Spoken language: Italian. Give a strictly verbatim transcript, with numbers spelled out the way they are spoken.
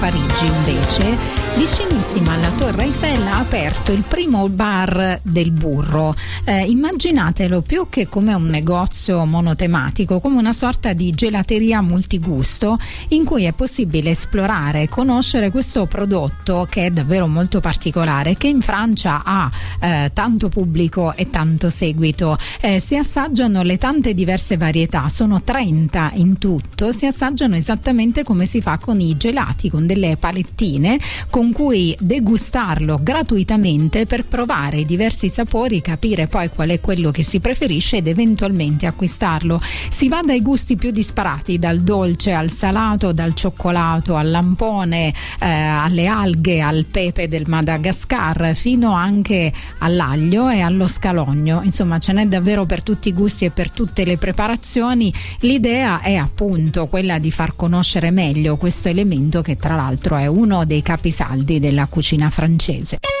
Parigi invece, vicinissima alla Torre Eiffel, ha aperto il primo bar del burro. Eh, immaginatelo più che come un negozio monotematico, come una sorta di gelateria multigusto in cui è possibile esplorare e conoscere questo prodotto che è davvero molto particolare, che in Francia ha eh, tanto pubblico e tanto seguito. Eh, si assaggiano le tante diverse varietà, sono trenta in tutto, si assaggiano esattamente come si fa con i gelati, con delle palettine con cui degustarlo gratuitamente per provare i diversi sapori, capire poi qual è quello che si preferisce ed eventualmente acquistarlo. Si va dai gusti più disparati, dal dolce al salato, dal cioccolato al lampone, eh, alle alghe, al pepe del Madagascar, fino anche all'aglio e allo scalogno. Insomma, ce n'è davvero per tutti i gusti e per tutte le preparazioni. L'idea è appunto quella di far conoscere meglio questo elemento che tra l'altro è uno dei capisaldi della cucina francese.